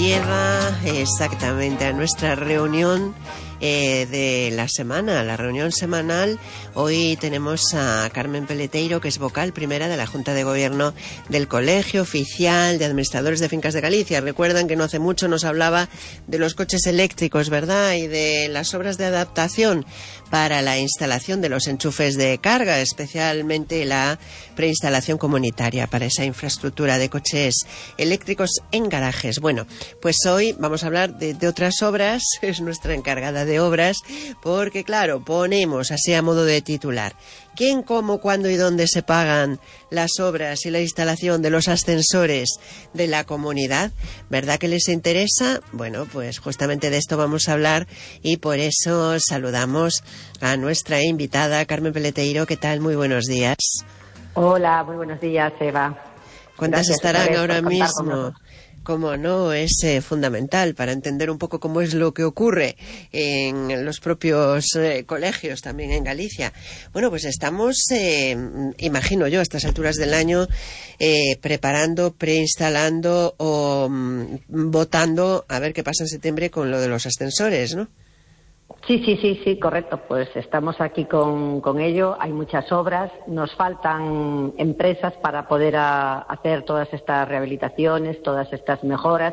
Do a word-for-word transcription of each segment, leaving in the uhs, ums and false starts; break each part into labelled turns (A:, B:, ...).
A: lleva exactamente a nuestra reunión eh, de la semana, la reunión semanal. Hoy tenemos a Carmen Peleteiro, que es vocal primera de la Junta de Gobierno del Colegio Oficial de Administradores de Fincas de Galicia. Recuerdan que no hace mucho nos hablaba de los coches eléctricos, ¿verdad? Y de las obras de adaptación para la instalación de los enchufes de carga, especialmente la preinstalación comunitaria para esa infraestructura de coches eléctricos en garajes. Bueno, pues hoy vamos a hablar de, de otras obras. Es nuestra encargada de obras, porque claro, ponemos así a modo de titular: ¿quién, cómo, cuándo y dónde se pagan las obras y la instalación de los ascensores de la comunidad? ¿Verdad que les interesa? Bueno, pues justamente de esto vamos a hablar, y por eso saludamos a nuestra invitada, Carmen Peleteiro. ¿Qué tal? Muy buenos días.
B: Hola, muy buenos días, Eva.
A: ¿Cuántas
B: Gracias
A: estarán ahora
B: por
A: mismo? Como no, es eh, fundamental para entender un poco cómo es lo que ocurre en los propios eh, colegios también en Galicia. Bueno, pues estamos, eh, imagino yo, a estas alturas del año, eh, preparando, preinstalando o mm, votando a ver qué pasa en septiembre con lo de los ascensores, ¿no?
B: Sí, sí, sí, sí, correcto. Pues estamos aquí con, con ello. Hay muchas obras. Nos faltan empresas para poder a, hacer todas estas rehabilitaciones, todas estas mejoras,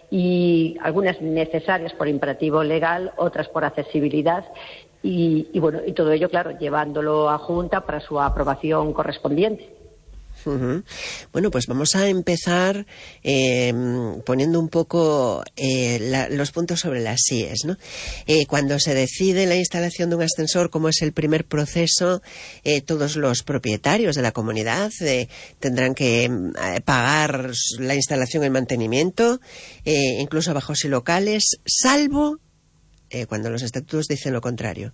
B: y algunas necesarias por imperativo legal, otras por accesibilidad. Y, y bueno, y todo ello, claro, llevándolo a Junta para su aprobación correspondiente.
A: Uh-huh. Bueno, pues vamos a empezar eh, poniendo un poco eh, la, los puntos sobre las síes, ¿no? Eh, cuando se decide la instalación de un ascensor, como es el primer proceso, eh, todos los propietarios de la comunidad eh, tendrán que eh, pagar la instalación y el mantenimiento, eh, incluso bajos y locales, salvo eh, cuando los estatutos dicen lo contrario.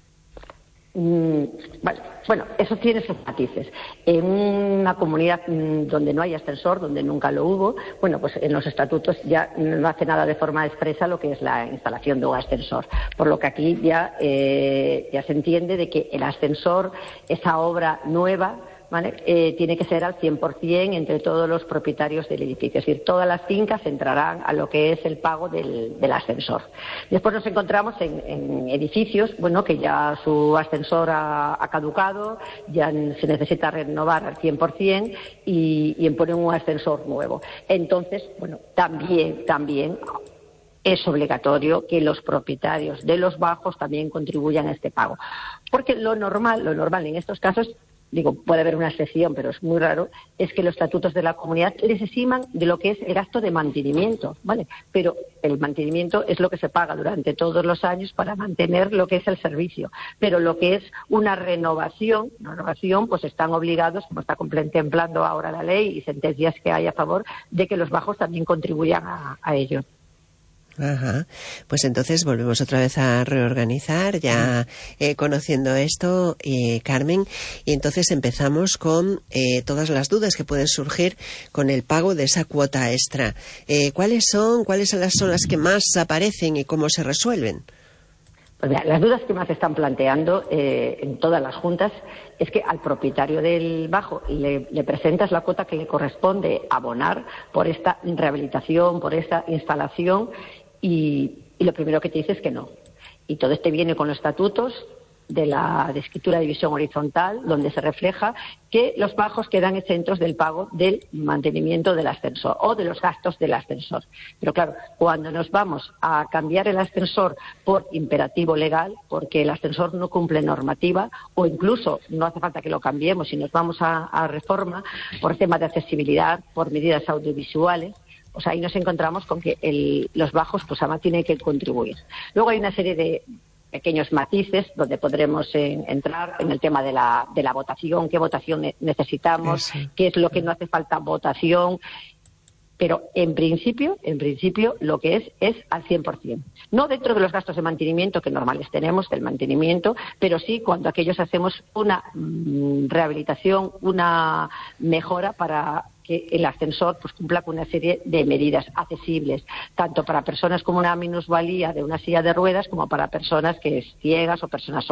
B: Mm, vale. Bueno, eso tiene sus matices. En una comunidad mmm, donde no hay ascensor, donde nunca lo hubo, bueno, pues en los estatutos ya no hace nada de forma expresa lo que es la instalación de un ascensor. Por lo que aquí ya, eh, ya se entiende de que el ascensor, esa obra nueva, ¿vale? Eh, tiene que ser al cien por cien entre todos los propietarios del edificio. Es decir, todas las fincas entrarán a lo que es el pago del, del ascensor. Después nos encontramos en, en edificios, bueno, que ya su ascensor ha, ha caducado, ya se necesita renovar al cien por cien y, y ponen un ascensor nuevo. Entonces, bueno, también, también es obligatorio que los propietarios de los bajos también contribuyan a este pago. Porque lo normal, lo normal en estos casos, digo, puede haber una excepción, pero es muy raro, es que los estatutos de la comunidad les eximan de lo que es el gasto de mantenimiento, ¿vale? Pero el mantenimiento es lo que se paga durante todos los años para mantener lo que es el servicio. Pero lo que es una renovación, una renovación, pues están obligados, como está contemplando ahora la ley y sentencias que hay a favor, de que los bajos también contribuyan a, a ello.
A: Ajá. Pues entonces volvemos otra vez a reorganizar, ya eh, conociendo esto, eh, Carmen, y entonces empezamos con eh, todas las dudas que pueden surgir con el pago de esa cuota extra. Eh, ¿Cuáles son, cuáles son las, son las que más aparecen y cómo se resuelven?
B: Pues mira, las dudas que más se están planteando eh, en todas las juntas es que al propietario del bajo le, le presentas la cuota que le corresponde abonar por esta rehabilitación, por esta instalación, y, y lo primero que te dice es que no. Y todo este viene con los estatutos de la de escritura de división horizontal, donde se refleja que los bajos quedan exentos del pago del mantenimiento del ascensor o de los gastos del ascensor. Pero claro, cuando nos vamos a cambiar el ascensor por imperativo legal, porque el ascensor no cumple normativa, o incluso no hace falta que lo cambiemos y nos vamos a, a reforma por temas de accesibilidad, por medidas audiovisuales, o sea, ahí nos encontramos con que el, los bajos pues además tienen que contribuir. Luego hay una serie de pequeños matices donde podremos eh, entrar en el tema de la, de la votación, qué votación ne- necesitamos, sí, qué es lo que no hace falta votación. Pero en principio, en principio lo que es es al cien por cien. No dentro de los gastos de mantenimiento que normales tenemos, del mantenimiento, pero sí cuando aquellos hacemos una mmm, rehabilitación, una mejora para que el ascensor pues cumpla con una serie de medidas accesibles, tanto para personas con una minusvalía de una silla de ruedas como para personas que es ciegas o personas